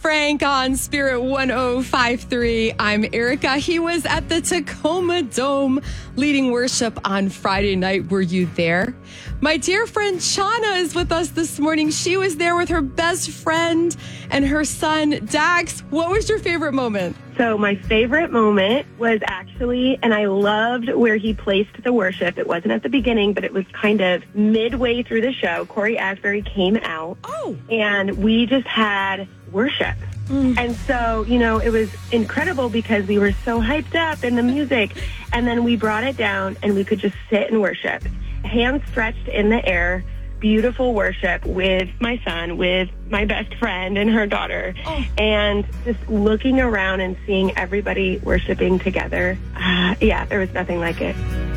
Frank on Spirit 1053. I'm Erica. He was at the Tacoma Dome leading worship on Friday night. Were you there? My dear friend Shauna is with us this morning. She was there with her best friend and her son, Dax. What was your favorite moment? So my favorite moment was actually, and I loved where he placed the worship. It wasn't at the beginning, but it was kind of midway through the show. Corey Asbury came out, and we just had worship. And so, it was incredible because we were so hyped up in the music. And then we brought it down and we could just sit and worship. Hands stretched in the air, beautiful worship with my son, with my best friend and her daughter. And just looking around and seeing everybody worshiping together. There was nothing like it.